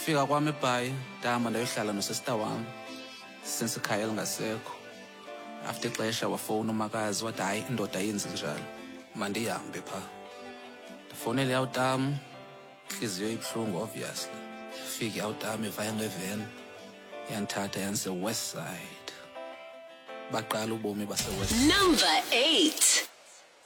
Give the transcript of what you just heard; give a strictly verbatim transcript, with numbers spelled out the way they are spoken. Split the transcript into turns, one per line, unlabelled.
Fika kwami eBhayi ndahamba ndayohlala nosista wam since ikhaya elingasekho. After ixesha wafowuna umakazi wathi hayi indoda ayenzi njalo mandihambe pha. Ndifowunele yawutam, intliziyo ibuhlungu obviously. Fika yawutam ivaya ngeveni yandithatha yandise West Side. Baqala ubomi base West Side.
Number eight.